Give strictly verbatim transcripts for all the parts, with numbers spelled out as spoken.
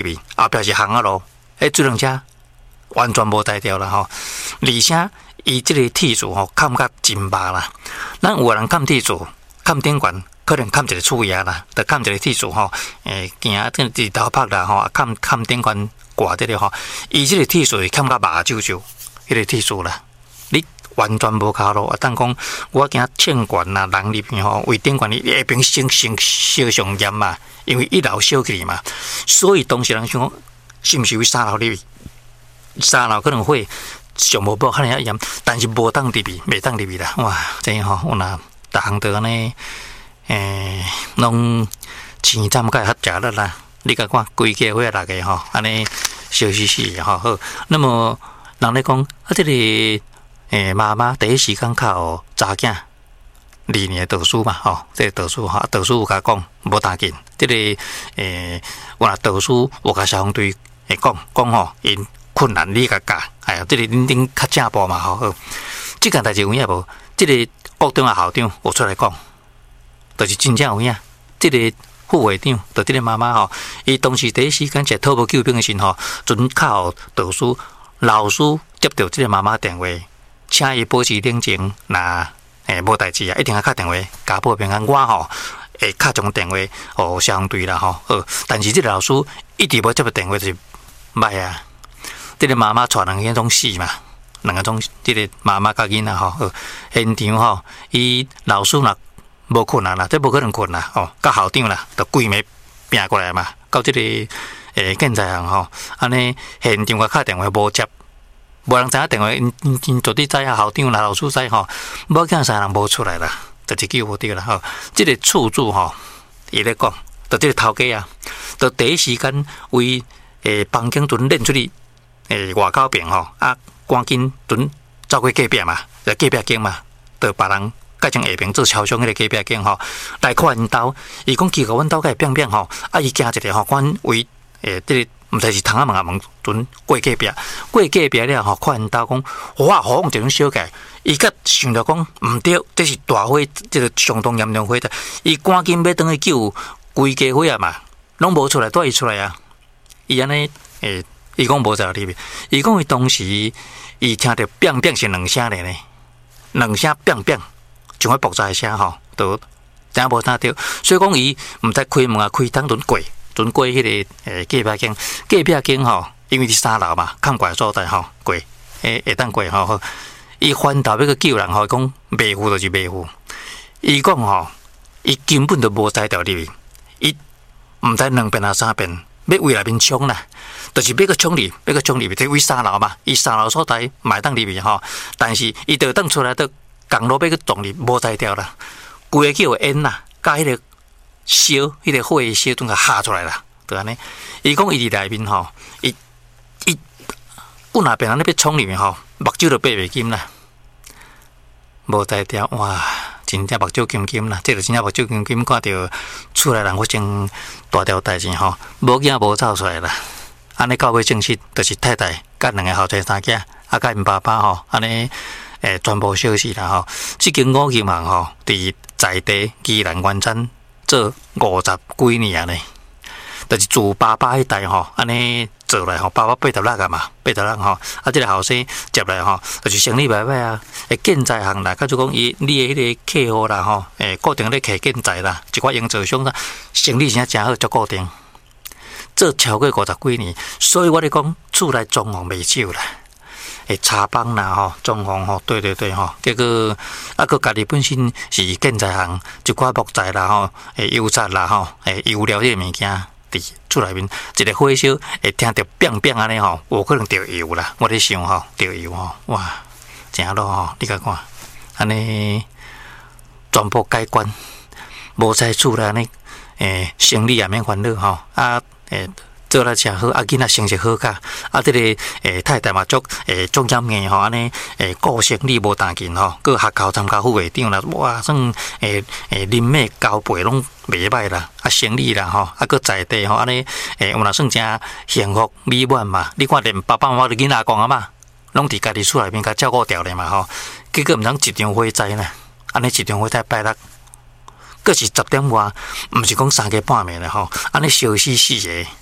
去，后壁是巷仔路，迄自行车完全无在掉啦吼。而且伊即个铁柱吼砍甲真密啦，咱有个人砍铁柱，砍顶悬，可能砍一个厝爷啦，着砍一个铁柱吼，诶，行即个头拍啦吼，砍砍顶悬挂伫咧吼，伊即个铁柱是砍甲麻舅舅，迄个铁柱啦，你完全无卡路，啊，当讲我惊凊悬啦，人入去吼，为顶悬你下边先先烧上严嘛，因为一楼烧起嘛，所以当时人想讲，是毋是为三楼入去？三楼可能会上无无可能遐严，但是无当入去，袂当入去啦。哇，真吼，有若逐项都安尼，诶，拢钱站甲较食力啦。你甲看规家伙六个吼，安尼笑嘻嘻吼好。那么人咧讲啊，这个诶妈妈第一时间靠查囝。二年的读书嘛，吼、哦，这个读书哈，读书有甲讲无打紧，这个诶，我若读书有甲消防队会讲讲吼，因困难你甲教，哎呀，这个恁恁较正步嘛，吼好。即件代志有影无？这个国中的校长有出来讲，就是真正有影。这个副会长，就这个妈妈吼，伊当时第一时间在讨无救兵的时候，准靠读书，老师接到这个妈妈电话，请伊保持冷静，那。诶，无代志啊，一定要敲电话，家报平安。我吼会敲种电话，互消防队啦吼。好，但是这个老师一直无接到电话，就是歹啊。这个妈妈带两个种死嘛，两个种，这个妈妈甲囡仔吼，好现场吼，伊老师若无困难啦，这无可能困啦，哦，甲校长啦，就规暝拼过来嘛。到这个诶建材行吼，安尼现场我敲电话无接。无人知影电话，因因因绝对知影校长啦、老师知吼，无惊三人无出来啦，就是救无着啦吼。即、这个厝主吼，伊咧讲，就即个头家啊，就第一时间为诶房间屯拎出去诶外口边吼，啊赶紧屯走过隔壁嘛，就隔壁间嘛，就别人改成下边做超商迄个隔壁间吼，来看因兜，伊讲奇怪，阮兜个变变吼，啊伊惊一个吼，阮为诶即、这个。毋知是窗仔门啊门，准过隔壁，过隔壁了吼，看因兜讲，哇，火就种烧起来，伊甲想着讲毋对，这是大火，这个相当严重火的，伊赶紧要转去救规家伙啊嘛，拢无出来，带伊出来啊。伊安尼诶，伊讲无在入去，伊讲伊当时伊听着砰砰是两声咧呢，两声砰砰，像个爆炸声吼，都听无听到，所以讲伊毋知开门啊，开灯准过。准过迄、那个诶隔壁间，隔壁间吼，因为是三楼嘛，看怪所在吼，过诶会当过吼，伊翻头要去救人吼，讲袂赴就是袂赴。伊讲吼，伊根本就无知道入去，伊毋知两边啊三边，要为内面冲啦，就是要去冲入，要去冲入，即为三楼嘛，伊三楼所在买当入去吼，但是伊就当出来到公路要去撞入，无知道啦，规个叫烟啦，甲迄、那个。烧，迄、那个火烧顿甲下出来啦，就安尼。伊讲伊伫内面吼，伊伊阮那边安尼要冲入面吼，目睭就闭袂紧啦，无在条哇，真正目睭金金啦，这个真正目睭金金，看到厝内人发生大条代志吼，无惊无走出来啦。安尼到尾证实，就是太太甲两个后生三囝，啊甲因爸爸吼，安尼诶全部消息啦吼。即间五金行吼，伫在地宜兰元山。做五十几年呢，就是自爸爸迄代吼，安尼做来吼，爸爸八十六个嘛，八十六吼，啊，这个后生接来吼，就是生理歹歹啊，诶，建材行啦，甲就讲伊你诶迄个客户啦吼，诶，固定咧客建材啦，一寡营造商啦，生理真正好，足固定，做超过五十几年，所以我咧讲厝内装潢袂少啦。诶，插帮啦吼，装潢吼，对对对吼，结果啊，佮家己本身是建材行，一寡木材啦吼，诶，油漆啦吼，诶，油料迄个物件伫厝内面，一个火烧会听到砰砰安尼吼，有可能着油啦，我咧想吼，着油吼，哇，真咯吼，你甲看，安尼全部解决，无在厝内安尼，诶，生理也免烦恼吼，啊，诶。做了诚好，啊囡仔成绩好卡，啊这个诶太太嘛足诶足严硬吼，安尼诶顾生理无当紧吼，佮学校参加副会长啦，哇算诶诶林妹交配拢袂歹啦，啊生理啦吼，啊佮在地吼，安尼诶有若算真幸福美满嘛。你看连爸爸妈妈、囡仔公阿嬷，拢伫家己厝内面甲照顾掉咧嘛吼，结果毋通一场火灾呢，安尼一场火灾拜六，佮是十点外，毋是讲三更半暝咧吼，安尼烧死死个。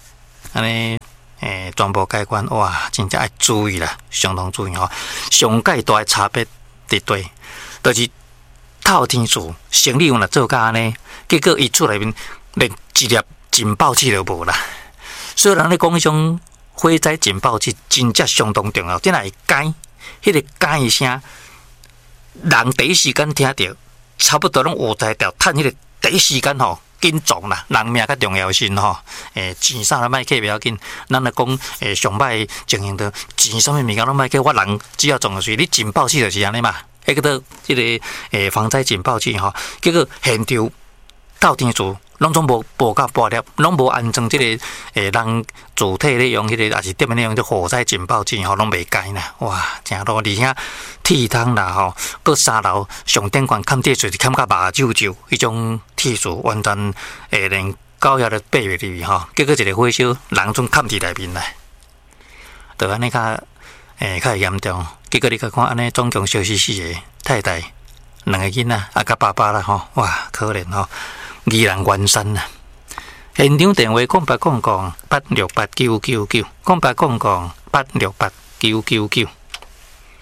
安尼诶，全部改观哇，真正要注意啦，相当注意吼。上介大诶差别伫对，就是透天厝生理用若做甲安尼，结果伊厝内面连一粒警报器都无啦。所以人咧讲迄种火灾警报器真正相当重要，真系会改，迄个改一声，人第一时间听到，差不多拢有在条趁迄个第一时间吼。紧撞啦，人命较重要先吼。诶，钱啥都莫客不要紧，咱来讲诶，上歹情形着钱啥物物件拢莫客，我人只要撞落去，你警报器就是安尼嘛。迄个到即个诶防灾警报器吼，结果现场斗天厝拢总无报到半粒，拢无安装即个诶人主体咧用迄个，也是店面咧用即火灾警报器吼，拢袂改啦。哇，真多，而且铁窗啦吼，搁三楼上顶悬砍铁锤是砍甲麻皱皱，迄种铁锤完全诶连狗也都爬袂入去吼。结果一个火烧，人总砍伫内面来，就安尼较诶较严重。结果你甲看安尼，总共烧死四个太太、两个囡仔，啊甲爸爸啦吼，哇可怜吼。宜人关山啊！现场电话空八空空八六八九九九，空八空空八六八九九九。